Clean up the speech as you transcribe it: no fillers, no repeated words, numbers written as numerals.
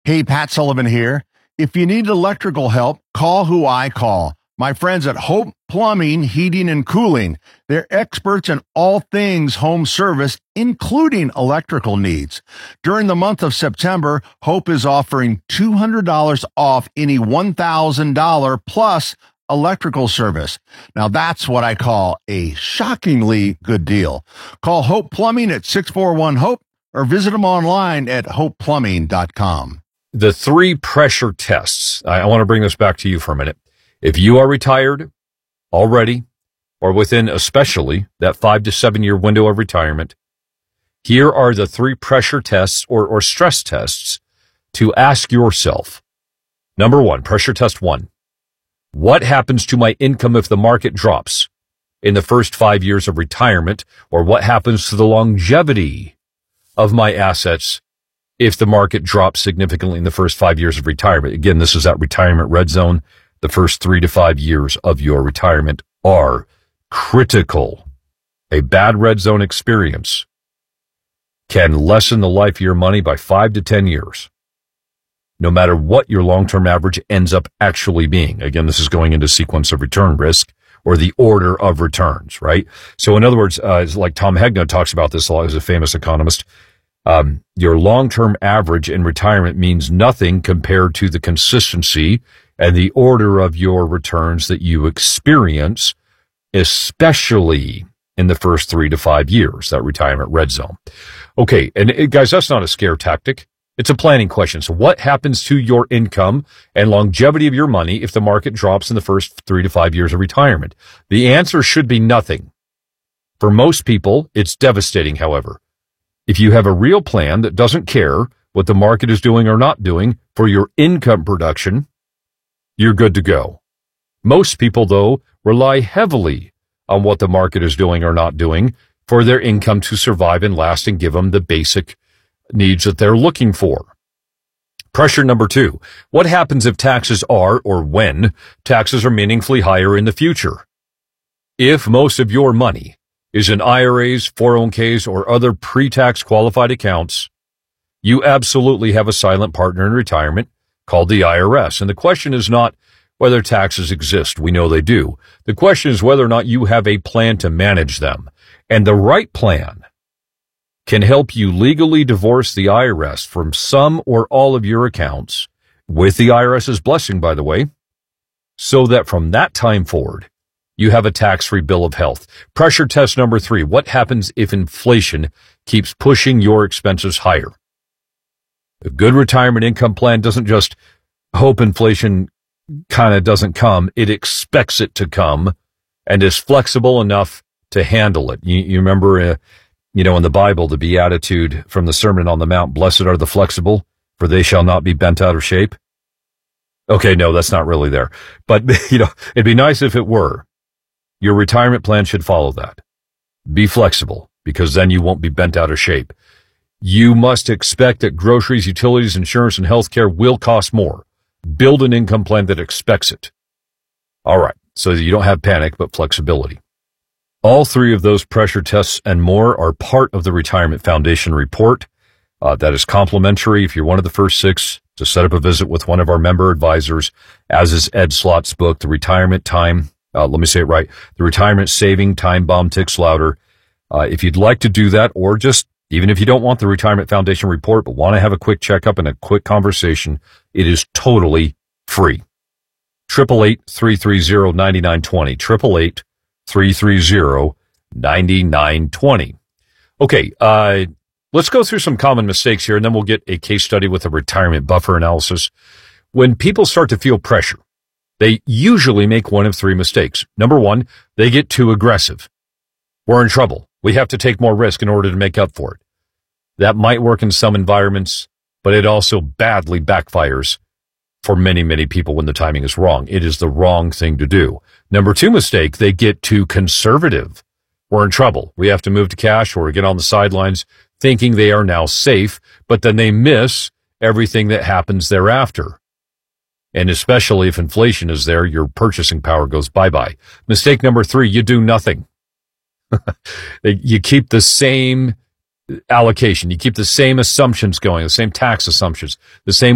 Hey, Pat Sullivan here. If you need electrical help, call who I call. My friends at Hope Plumbing, Heating, and Cooling. They're experts in all things home service, including electrical needs. During the month of September, Hope is offering $200 off any $1,000 plus electrical service. Now that's what I call a shockingly good deal. Call Hope Plumbing at 641-HOPE or visit them online at hopeplumbing.com. The 3 pressure tests. I want to bring this back to you for a minute. If you are retired already, or within especially that 5 to 7 year window of retirement, here are the 3 pressure tests or stress tests to ask yourself. Number 1, pressure test 1. What happens to my income if the market drops in the first 5 years of retirement, or what happens to the longevity of my assets if the market drops significantly in the first 5 years of retirement? Again, this is that retirement red zone. The first 3 to 5 years of your retirement are critical. A bad red zone experience can lessen the life of your money by 5 to 10 years, no matter what your long-term average ends up actually being. Again, this is going into sequence of return risk or the order of returns, right? So in other words, like Tom Hegna talks about this a lot, as a famous economist, your long-term average in retirement means nothing compared to the consistency and the order of your returns that you experience, especially in the first 3 to 5 years, that retirement red zone. Okay, and guys, that's not a scare tactic. It's a planning question. So what happens to your income and longevity of your money if the market drops in the first 3 to 5 years of retirement? The answer should be nothing. For most people, it's devastating, however. If you have a real plan that doesn't care what the market is doing or not doing for your income production, you're good to go. Most people, though, rely heavily on what the market is doing or not doing for their income to survive and last and give them the basic needs that they're looking for. Pressure number 2. What happens if taxes are, or when, taxes are meaningfully higher in the future? If most of your money is in IRAs, 401ks, or other pre-tax qualified accounts, you absolutely have a silent partner in retirement called the IRS. And the question is not whether taxes exist. We know they do. The question is whether or not you have a plan to manage them. And the right plan can help you legally divorce the IRS from some or all of your accounts, with the IRS's blessing, by the way, so that from that time forward, you have a tax-free bill of health. Pressure test number 3. What happens if inflation keeps pushing your expenses higher? A good retirement income plan doesn't just hope inflation kind of doesn't come. It expects it to come and is flexible enough to handle it. You remember, in the Bible, the beatitude from the Sermon on the Mount, blessed are the flexible, for they shall not be bent out of shape. Okay, no, that's not really there. But, it'd be nice if it were. Your retirement plan should follow that. Be flexible, because then you won't be bent out of shape. You must expect that groceries, utilities, insurance, and healthcare will cost more. Build an income plan that expects it. All right, so you don't have panic, but flexibility. All 3 of those pressure tests and more are part of the Retirement Foundation report. That is complimentary if you're one of the first 6 to set up a visit with one of our member advisors, as is Ed Slott's book, The Retirement Time. Let me say it right. The Retirement Saving Time Bomb Ticks Louder. If you'd like to do that, or just even if you don't want the Retirement Foundation report, but want to have a quick checkup and a quick conversation, it is totally free. 888-330-9920. 888-330-9920. Okay, let's go through some common mistakes here, and then we'll get a case study with a retirement buffer analysis. When people start to feel pressure, they usually make one of 3 mistakes. Number 1, they get too aggressive. We're in trouble. We have to take more risk in order to make up for it. That might work in some environments, but it also badly backfires for many, many people when the timing is wrong. It is the wrong thing to do. Number 2 mistake, they get too conservative. We're in trouble. We have to move to cash or get on the sidelines thinking they are now safe, but then they miss everything that happens thereafter. And especially if inflation is there, your purchasing power goes bye-bye. Mistake number 3, you do nothing. You keep the same allocation. You keep the same assumptions going, the same tax assumptions, the same